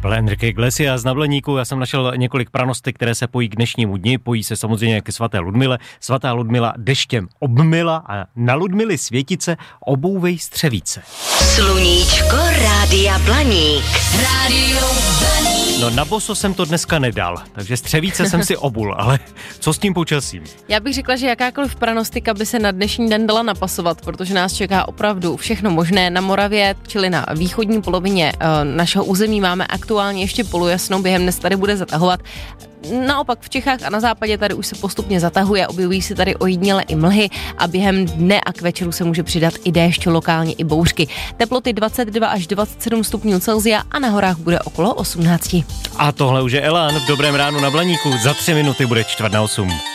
byl Enrique Iglesias na Blaníku. Já jsem našel několik pranostek, které se pojí k dnešnímu dni. Pojí se samozřejmě ke svaté Ludmile. Svatá Ludmila deštěm obmila a na Ludmily světice obouvej střevíce. Sluníčko Rádia Blaník. Rádio Blaník. No na boso jsem to dneska nedal, takže střevíce jsem si obul, ale co s tím počasím? Já bych řekla, že jakákoliv pranostika by se na dnešní den dala napasovat, protože nás čeká opravdu všechno možné. Na Moravě, čili na východní polovině našeho území máme aktuálně ještě polojasno, během dnes tady bude zatahovat. Naopak v Čechách a na západě tady už se postupně zatahuje, objevují se tady ojediněle i mlhy a během dne a k večeru se může přidat i déšť, lokálně i bouřky. Teploty 22 až 27 stupňů Celsia a na horách bude okolo 18. A tohle už je Elán v Dobrém ránu na Blaníku. Za 3 minuty bude 7:45.